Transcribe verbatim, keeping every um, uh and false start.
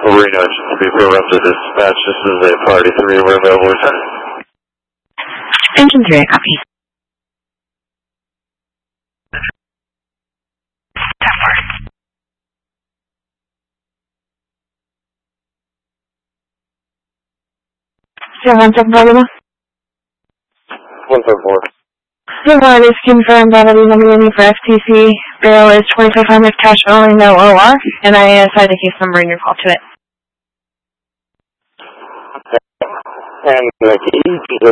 Reno to be put up to dispatch. This is a party three. We're available. Engine three, copy. One seven four. One seven four. The one is confirmed that it is underway for F T C. Bail is twenty-five hundred cash only, no O R, and I assigned a case number in your call to it. And the key,